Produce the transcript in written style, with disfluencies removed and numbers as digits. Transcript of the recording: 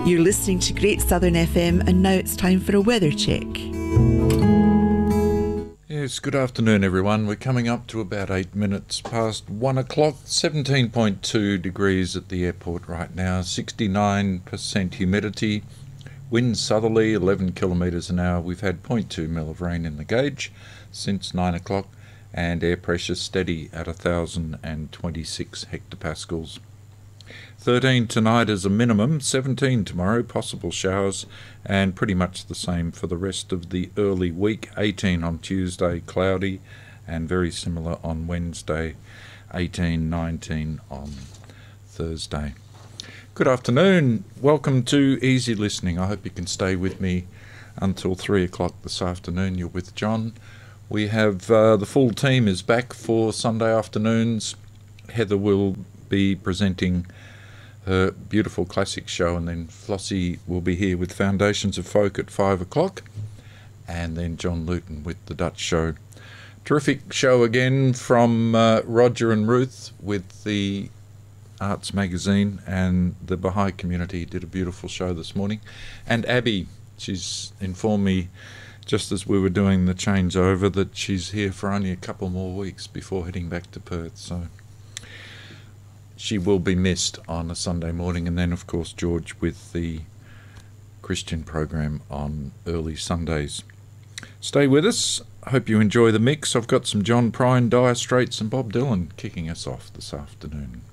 You're listening to Great Southern FM, and now it's time for a weather check. Yes, good afternoon everyone. We're coming up to about 8 minutes past 1 o'clock, 17.2 degrees at the airport right now, 69% humidity, wind southerly 11 kilometres an hour. We've had 0.2 mil of rain in the gauge since 9 o'clock, and air pressure steady at 1,026 hectopascals. 13 tonight as a minimum, 17 tomorrow, possible showers, and pretty much the same for the rest of the early week. 18 on Tuesday, cloudy, and very similar on Wednesday, 18, 19 on Thursday. Good afternoon. Welcome to Easy Listening. I hope you can stay with me until 3 o'clock this afternoon. You're with John. We have the full team is back for Sunday afternoons. Heather will be presenting her beautiful classic show, and then Flossie will be here with Foundations of Folk at 5 o'clock, and then John Luton with the Dutch show. Terrific show again from Roger and Ruth with the Arts Magazine, and the Baha'i community did a beautiful show this morning. And Abby, she's informed me just as we were doing the changeover that she's here for only a couple more weeks before heading back to Perth, so she will be missed on a Sunday morning. And then, of course, George with the Christian program on early Sundays. Stay with us. I hope you enjoy the mix. I've got some John Prine, Dire Straits and Bob Dylan kicking us off this afternoon.